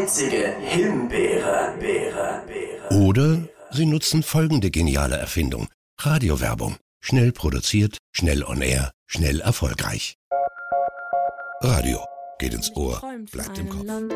Salzige Himbeere. Oder Sie nutzen folgende geniale Erfindung. Radiowerbung. Schnell produziert, schnell on air, schnell erfolgreich. Radio geht ins Ohr, bleibt im Kopf.